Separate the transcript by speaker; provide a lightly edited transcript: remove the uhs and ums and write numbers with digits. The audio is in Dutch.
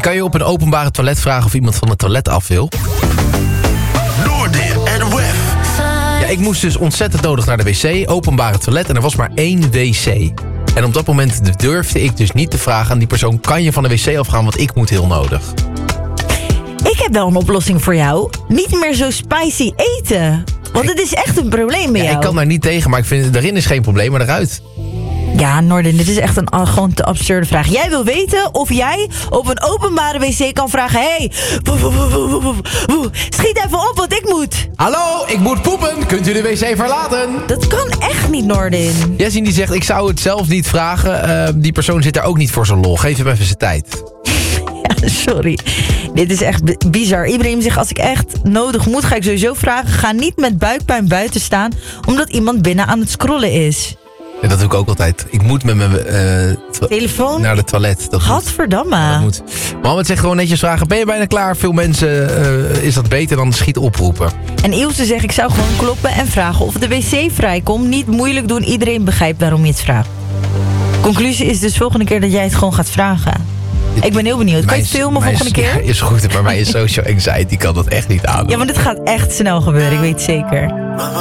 Speaker 1: kan je op een openbare toilet vragen of iemand van het toilet af wil?
Speaker 2: Noordin en Wef.
Speaker 1: Ja, ik moest dus ontzettend nodig naar de wc, openbare toilet, en er was maar 1 wc. En op dat moment durfde ik dus niet te vragen aan die persoon, kan je van de wc afgaan, want ik moet heel nodig.
Speaker 3: Ik heb wel een oplossing voor jou. Niet meer zo spicy eten. Want het is echt een probleem bij jou.
Speaker 1: Ik kan daar niet tegen, maar ik vind daarin is geen probleem, maar eruit.
Speaker 3: Ja, Noordin, dit is echt een gewoon te absurde vraag. Jij wil weten of jij op een openbare wc kan vragen... Hey, schiet even op, want ik moet.
Speaker 1: Hallo, ik moet poepen. Kunt u de wc verlaten?
Speaker 3: Dat kan echt niet, Noordin.
Speaker 1: Jessie die zegt, ik zou het zelf niet vragen. Die persoon zit daar ook niet voor zijn lol. Geef hem even zijn tijd.
Speaker 3: Ja, sorry. Dit is echt bizar. Ibrahim zegt, als ik echt nodig moet, ga ik sowieso vragen... Ga niet met buikpijn buiten staan, omdat iemand binnen aan het scrollen is.
Speaker 1: Ja, dat doe ik ook altijd. Ik moet met mijn
Speaker 3: telefoon
Speaker 1: naar de toilet.
Speaker 3: Gadverdamme.
Speaker 1: Dat moet. Mohammed zegt gewoon netjes vragen, ben je bijna klaar? Veel mensen is dat beter dan schiet oproepen.
Speaker 3: En Ilse zegt, ik zou gewoon kloppen en vragen of de wc vrijkomt. Niet moeilijk doen, iedereen begrijpt waarom je het vraagt. Conclusie is dus volgende keer dat jij het gewoon gaat vragen. Ik ben heel benieuwd. Kan je het filmen volgende keer?
Speaker 1: Ja, is goed, maar mijn social anxiety kan dat echt niet aan.
Speaker 3: Ja, maar dit gaat echt snel gebeuren, ik weet het zeker.